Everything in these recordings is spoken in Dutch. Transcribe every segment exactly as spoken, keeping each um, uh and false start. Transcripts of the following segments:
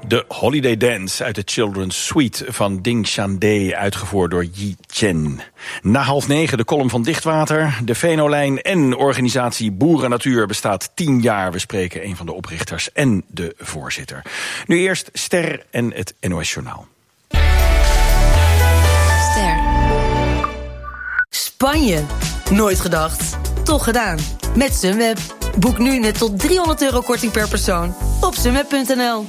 De Holiday Dance uit de Children's Suite van Ding Shan-dae, uitgevoerd door Yi Chen. Na half negen de column van Dichtwater. De Venolijn en organisatie Boeren Natuur bestaat tien jaar. We spreken een van de oprichters en de voorzitter. Nu eerst Ster en het N O S Journaal. Ster. Spanje. Nooit gedacht. Toch gedaan. Met Sunweb. Boek nu net tot driehonderd euro korting per persoon op sunweb punt n l.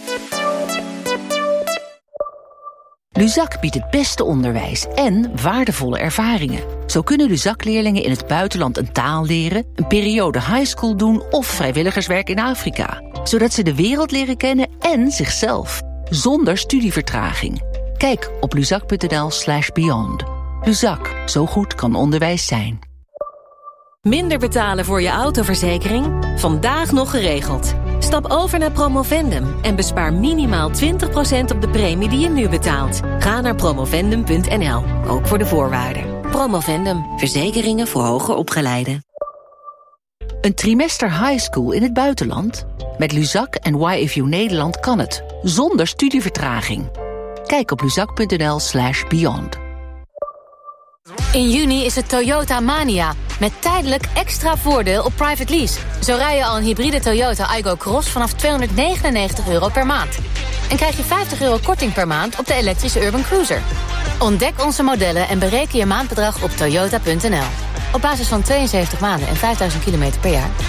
Luzak biedt het beste onderwijs en waardevolle ervaringen. Zo kunnen Luzak-leerlingen in het buitenland een taal leren, een periode highschool doen of vrijwilligerswerk in Afrika. Zodat ze de wereld leren kennen en zichzelf. Zonder studievertraging. Kijk op luzak punt n l slash beyond. Luzak, zo goed kan onderwijs zijn. Minder betalen voor je autoverzekering? Vandaag nog geregeld. Stap over naar Promovendum en bespaar minimaal twintig procent op de premie die je nu betaalt. Ga naar promovendum punt n l, ook voor de voorwaarden. Promovendum, verzekeringen voor hoger opgeleiden. Een trimester high school in het buitenland? Met Luzak en Y F U Nederland kan het, zonder studievertraging. Kijk op luzak punt n l slash beyond. In juni is het Toyota Mania, met tijdelijk extra voordeel op private lease. Zo rij je al een hybride Toyota Aygo Cross vanaf tweehonderdnegenennegentig euro per maand. En krijg je vijftig euro korting per maand op de elektrische Urban Cruiser. Ontdek onze modellen en bereken je maandbedrag op toyota punt n l. Op basis van tweeënzeventig maanden en vijfduizend kilometer per jaar.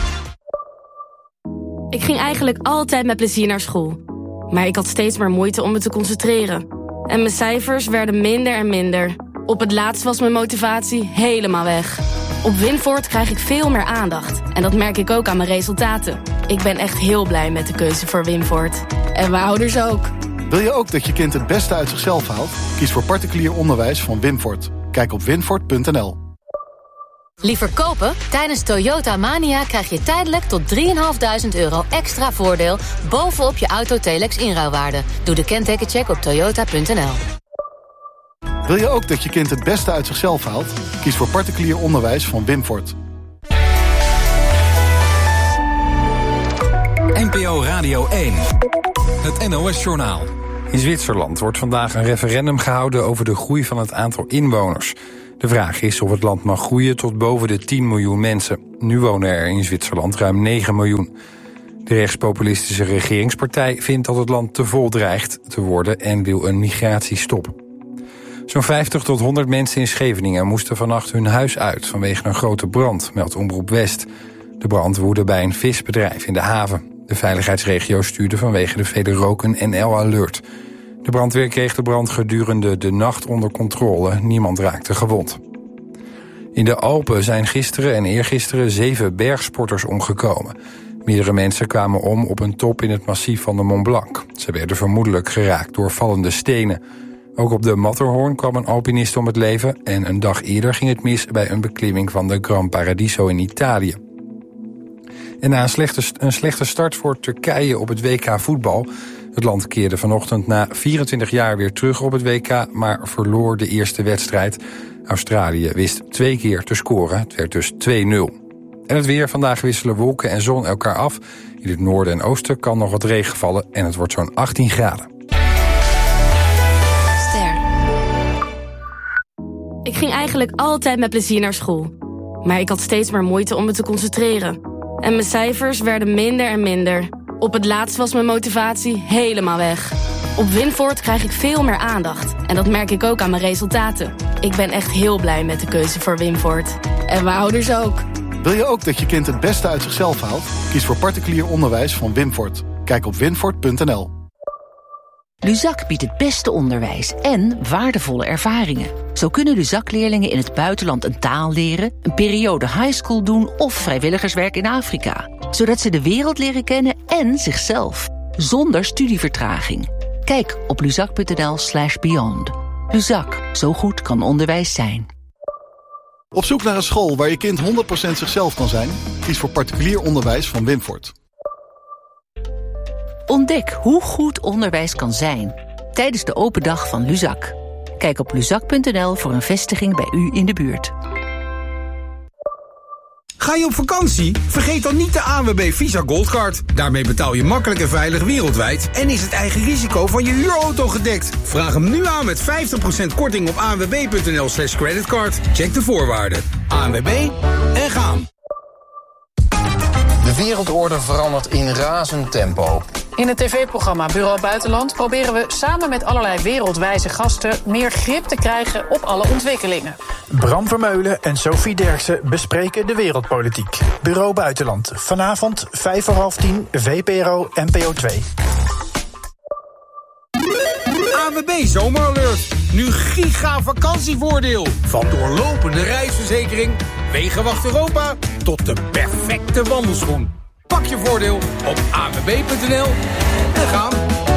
Ik ging eigenlijk altijd met plezier naar school. Maar ik had steeds meer moeite om me te concentreren. En mijn cijfers werden minder en minder. Op het laatst was mijn motivatie helemaal weg. Op Winvoort krijg ik veel meer aandacht. En dat merk ik ook aan mijn resultaten. Ik ben echt heel blij met de keuze voor Winvoort. En mijn ouders ook. Wil je ook dat je kind het beste uit zichzelf haalt? Kies voor particulier onderwijs van Winvoort. Kijk op winvoort punt n l. Liever kopen? Tijdens Toyota Mania krijg je tijdelijk tot drieduizend vijfhonderd euro extra voordeel bovenop je auto-telex inruilwaarde. Doe de kentekencheck op toyota punt n l. Wil je ook dat je kind het beste uit zichzelf haalt? Kies voor particulier onderwijs van Winvoort. N P O Radio één. Het N O S Journaal. In Zwitserland wordt vandaag een referendum gehouden over de groei van het aantal inwoners. De vraag is of het land mag groeien tot boven de tien miljoen mensen. Nu wonen er in Zwitserland ruim negen miljoen. De rechtspopulistische regeringspartij vindt dat het land te vol dreigt te worden en wil een migratiestop. Zo'n vijftig tot honderd mensen in Scheveningen moesten vannacht hun huis uit vanwege een grote brand, meldt Omroep West. De brand woedde bij een visbedrijf in de haven. De veiligheidsregio stuurde vanwege de vele rook een N L-alert. De brandweer kreeg de brand gedurende de nacht onder controle. Niemand raakte gewond. In de Alpen zijn gisteren en eergisteren zeven bergsporters omgekomen. Meerdere mensen kwamen om op een top in het massief van de Mont Blanc. Ze werden vermoedelijk geraakt door vallende stenen. Ook op de Matterhorn kwam een alpinist om het leven en een dag eerder ging het mis bij een beklimming van de Gran Paradiso in Italië. En na een slechte, een slechte start voor Turkije op het W K voetbal. Het land keerde vanochtend na vierentwintig jaar weer terug op het W K, maar verloor de eerste wedstrijd. Australië wist twee keer te scoren, het werd dus twee nul. En het weer, vandaag wisselen wolken en zon elkaar af. In het noorden en oosten kan nog wat regen vallen en het wordt zo'n achttien graden. Ik ging eigenlijk altijd met plezier naar school. Maar ik had steeds meer moeite om me te concentreren. En mijn cijfers werden minder en minder. Op het laatst was mijn motivatie helemaal weg. Op Winvoort krijg ik veel meer aandacht. En dat merk ik ook aan mijn resultaten. Ik ben echt heel blij met de keuze voor Winvoort. En mijn ouders ook. Wil je ook dat je kind het beste uit zichzelf haalt? Kies voor particulier onderwijs van Winvoort. Kijk op winvoort punt n l. Luzak biedt het beste onderwijs en waardevolle ervaringen. Zo kunnen Luzak-leerlingen in het buitenland een taal leren, een periode highschool doen of vrijwilligerswerk in Afrika. Zodat ze de wereld leren kennen en zichzelf. Zonder studievertraging. Kijk op luzak punt n l slash beyond. Luzak, zo goed kan onderwijs zijn. Op zoek naar een school waar je kind honderd procent zichzelf kan zijn? Kies voor particulier onderwijs van Winvoort. Ontdek hoe goed onderwijs kan zijn tijdens de open dag van Luzak. Kijk op luzak punt n l voor een vestiging bij u in de buurt. Ga je op vakantie? Vergeet dan niet de A N W B Visa Goldcard. Daarmee betaal je makkelijk en veilig wereldwijd en is het eigen risico van je huurauto gedekt. Vraag hem nu aan met vijftig procent korting op anwb.nl slash creditcard. Check de voorwaarden. A N W B en gaan. De wereldorde verandert in razend tempo. In het tv-programma Bureau Buitenland proberen we samen met allerlei wereldwijze gasten meer grip te krijgen op alle ontwikkelingen. Bram Vermeulen en Sophie Derksen bespreken de wereldpolitiek. Bureau Buitenland. Vanavond vijf voor half tien, V P R O N P O twee. A N W B Zomeralert. Nu giga vakantievoordeel. Van doorlopende reisverzekering, Wegenwacht Europa tot de perfecte wandelschoen. Pak je voordeel op a n w b punt n l en gaan.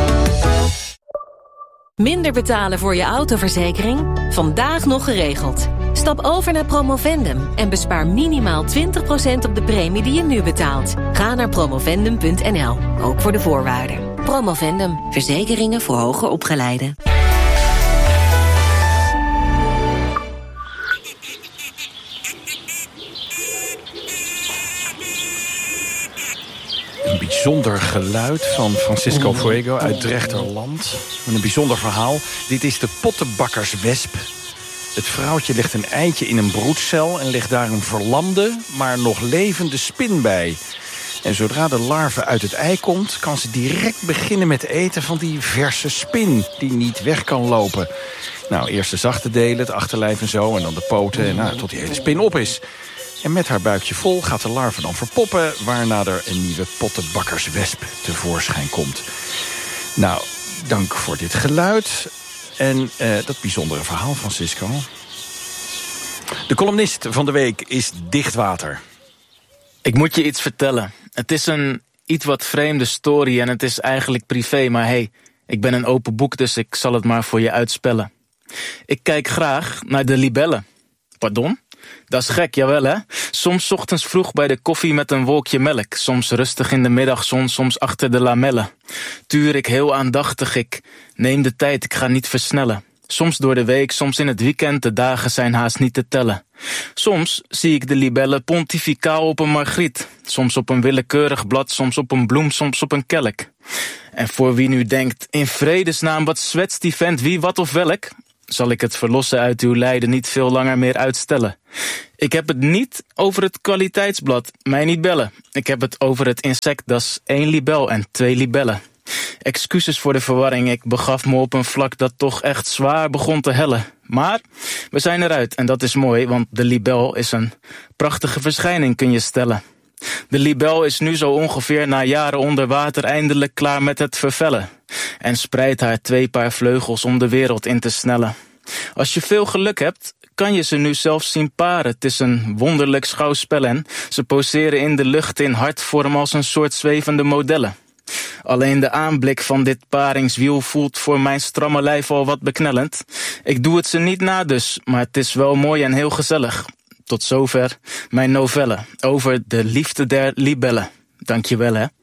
Minder betalen voor je autoverzekering? Vandaag nog geregeld. Stap over naar Promovendum en bespaar minimaal twintig procent op de premie die je nu betaalt. Ga naar promovendum punt n l, ook voor de voorwaarden. Promovendum, verzekeringen voor hoger opgeleiden. Een bijzonder geluid van Francisco Fuego uit Drechterland. Een bijzonder verhaal. Dit is de pottenbakkerswesp. Het vrouwtje legt een eitje in een broedcel en legt daar een verlamde, maar nog levende spin bij. En zodra de larve uit het ei komt, kan ze direct beginnen met eten van die verse spin die niet weg kan lopen. Nou, eerst de zachte delen, het achterlijf en zo, en dan de poten, en nou, tot die hele spin op is. En met haar buikje vol gaat de larve dan verpoppen, waarna er een nieuwe pottenbakkerswesp tevoorschijn komt. Nou, dank voor dit geluid en uh, dat bijzondere verhaal, Francisco. De columnist van de week is Dichtwater. Ik moet je iets vertellen. Het is een iets wat vreemde story en het is eigenlijk privé, maar hey, ik ben een open boek, dus ik zal het maar voor je uitspellen. Ik kijk graag naar de libellen. Pardon? Dat is gek, jawel hè? Soms ochtends vroeg bij de koffie met een wolkje melk. Soms rustig in de middagzon, soms achter de lamellen. Tuur ik heel aandachtig, ik neem de tijd, ik ga niet versnellen. Soms door de week, soms in het weekend, de dagen zijn haast niet te tellen. Soms zie ik de libellen pontificaal op een margriet. Soms op een willekeurig blad, soms op een bloem, soms op een kelk. En voor wie nu denkt, in vredesnaam, wat zwetst die vent, wie, wat of welk? Zal ik het verlossen uit uw lijden niet veel langer meer uitstellen. Ik heb het niet over het kwaliteitsblad, mij niet bellen. Ik heb het over het insect, dat is één libel en twee libellen. Excuses voor de verwarring, ik begaf me op een vlak dat toch echt zwaar begon te hellen. Maar we zijn eruit en dat is mooi, want de libel is een prachtige verschijning, kun je stellen. De libel is nu zo ongeveer na jaren onder water eindelijk klaar met het vervellen. En spreidt haar twee paar vleugels om de wereld in te snellen. Als je veel geluk hebt, kan je ze nu zelfs zien paren. Het is een wonderlijk schouwspel en ze poseren in de lucht in hartvorm als een soort zwevende modellen. Alleen de aanblik van dit paringswiel voelt voor mijn stramme lijf al wat beknellend. Ik doe het ze niet na dus, maar het is wel mooi en heel gezellig. Tot zover mijn novelle over de liefde der libellen. Dank je wel hè.